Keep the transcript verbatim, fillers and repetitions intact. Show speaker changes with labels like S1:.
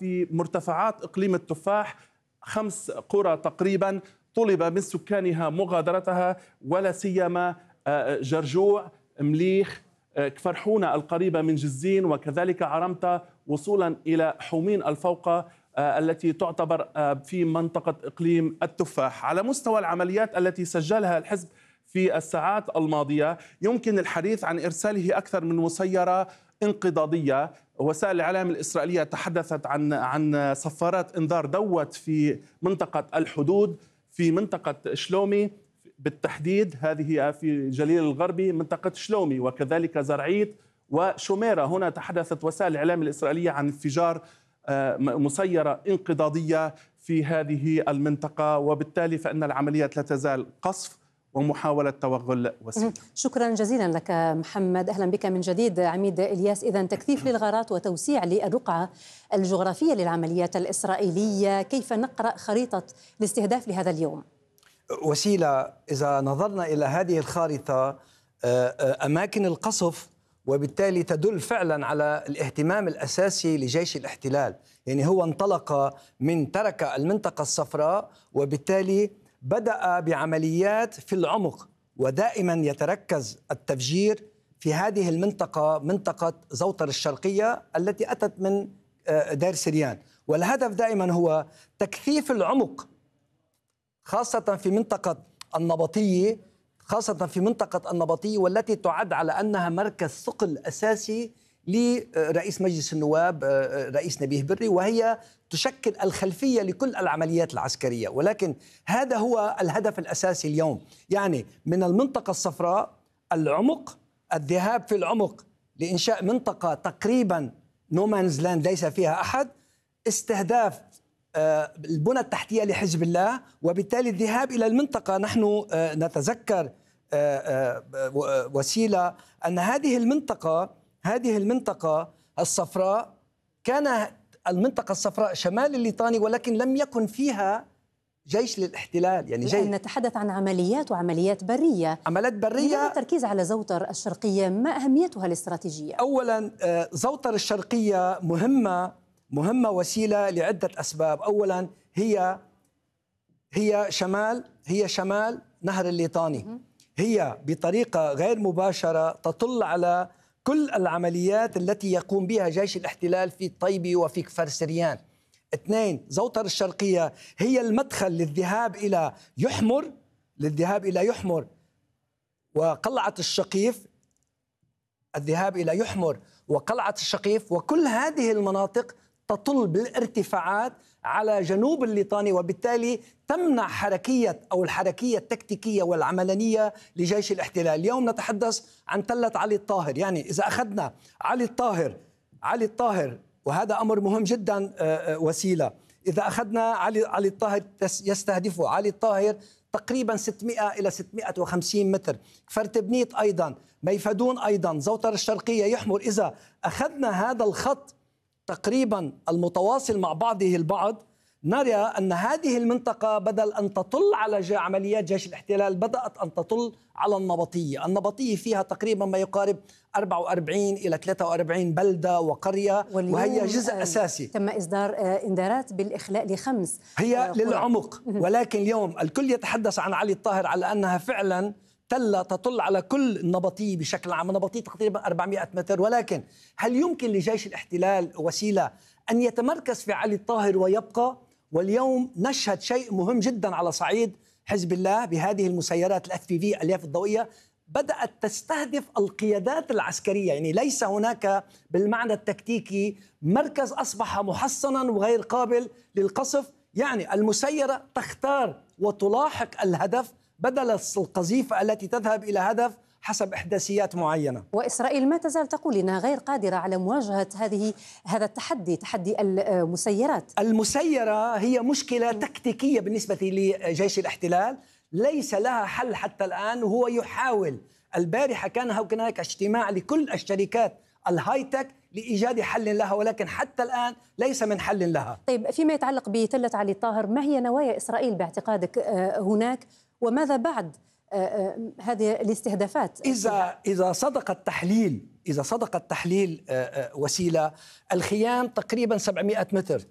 S1: في مرتفعات إقليم التفاح، خمس قرى تقريبا طلب من سكانها مغادرتها، ولا سيما جرجوع، مليخ، كفرحونة القريبة من جزين، وكذلك عرمتة، وصولا إلى حومين الفوقة التي تعتبر في منطقة إقليم التفاح. على مستوى العمليات التي سجلها الحزب في الساعات الماضية، يمكن الحديث عن إرساله أكثر من مسيرة انقضاضية. وسائل الإعلام الإسرائيلية تحدثت عن عن صفارات إنذار دوت في منطقة الحدود، في منطقة شلومي بالتحديد، هذه في جليل الغربي، منطقة شلومي، وكذلك زرعيت وشميرة. هنا تحدثت وسائل الإعلام الإسرائيلية عن انفجار مسيرة انقضاضية في هذه المنطقة، وبالتالي فإن العمليات لا تزال قصف ومحاولة توغل وسيلة.
S2: شكرا جزيلا لك محمد، أهلا بك من جديد عميد إلياس. إذن تكثيف للغارات وتوسيع للرقعة الجغرافية للعمليات الإسرائيلية، كيف نقرأ خريطة الاستهداف لهذا اليوم؟
S3: وسيلة، إذا نظرنا إلى هذه الخارطة أماكن القصف، وبالتالي تدل فعلا على الاهتمام الأساسي لجيش الاحتلال. يعني هو انطلق من ترك المنطقة الصفراء، وبالتالي بدأ بعمليات في العمق، ودائما يتركز التفجير في هذه المنطقة، منطقة زوطر الشرقية التي أتت من دير سريان. والهدف دائما هو تكثيف العمق، خاصة في منطقة النبطية، خاصة في منطقة النبطية والتي تعد على أنها مركز ثقل أساسي لرئيس مجلس النواب رئيس نبيه بري، وهي تشكل الخلفية لكل العمليات العسكرية. ولكن هذا هو الهدف الأساسي اليوم، يعني من المنطقة الصفراء العمق، الذهاب في العمق لإنشاء منطقة تقريبا نومانز لاند ليس فيها أحد، استهداف البنى التحتية لحزب الله، وبالتالي الذهاب إلى المنطقة. نحن نتذكر وسيلة أن هذه المنطقة هذه المنطقة الصفراء كان المنطقة الصفراء شمال الليطاني، ولكن لم يكن فيها جيش للاحتلال. يعني جيش
S2: نتحدث عن عمليات وعمليات برية،
S3: عمليات برية.
S2: لماذا التركيز على زوطر الشرقية؟ ما أهميتها الاستراتيجية؟
S3: أولا زوطر الشرقية مهمة مهمة وسيلة لعدة أسباب. أولا هي هي شمال هي شمال نهر الليطاني، هي بطريقة غير مباشرة تطل على كل العمليات التي يقوم بها جيش الاحتلال في طيبة وفي كفر سريان. اثنين، زوطر الشرقية هي المدخل للذهاب إلى يحمر للذهاب إلى يحمر وقلعة الشقيف، الذهاب إلى يحمر وقلعة الشقيف، وكل هذه المناطق تطل بالارتفاعات على جنوب الليطاني، وبالتالي تمنع حركية أو الحركية التكتيكية والعملانية لجيش الاحتلال. اليوم نتحدث عن تلة علي الطاهر. يعني إذا أخذنا علي الطاهر علي الطاهر وهذا أمر مهم جدا وسيلة، إذا أخذنا علي علي الطاهر يستهدفه علي الطاهر تقريبا ستمئة إلى ستمئة وخمسين متر، كفر تبنيت أيضا، ميفدون أيضا، زوطر الشرقية، يحمر. إذا أخذنا هذا الخط تقريبا المتواصل مع بعضه البعض، نرى أن هذه المنطقة بدل أن تطل على عمليات جيش الاحتلال بدأت أن تطل على النبطية. النبطية فيها تقريبا ما يقارب أربعة وأربعين إلى ثلاثة وأربعين بلدة وقرية، وهي جزء أساسي.
S2: تم إصدار إنذارات بالإخلاء لخمس
S3: هي للعمق، ولكن اليوم الكل يتحدث عن علي الطاهر على أنها فعلا تلة تطل على كل النبطية بشكل عام. النبطية تقريبا أربعمئة متر، ولكن هل يمكن لجيش الاحتلال وسيلة أن يتمركز في علي الطاهر ويبقى؟ واليوم نشهد شيء مهم جدا على صعيد حزب الله بهذه المسيرات الاف بي في الياف الضوئية، بدأت تستهدف القيادات العسكرية. يعني ليس هناك بالمعنى التكتيكي مركز أصبح محصنا وغير قابل للقصف. يعني المسيرة تختار وتلاحق الهدف بدل القذيفة التي تذهب إلى هدف حسب إحداثيات معينة.
S2: وإسرائيل ما تزال تقول إنها غير قادرة على مواجهة هذه هذا التحدي، تحدي المسيرات.
S3: المسيرة هي مشكلة تكتيكية بالنسبة لجيش الاحتلال، ليس لها حل حتى الآن، وهو يحاول. البارحة كان هناك اجتماع لكل الشركات الهاي تك لإيجاد حل لها، ولكن حتى الآن ليس من حل لها.
S2: طيب، فيما يتعلق بتلة علي الطاهر، ما هي نوايا إسرائيل باعتقادك هناك، وماذا بعد هذه الاستهدافات؟
S3: إذا إذا صدق التحليل إذا صدق التحليل وسيلة، الخيام تقريبا سبعمئة متر،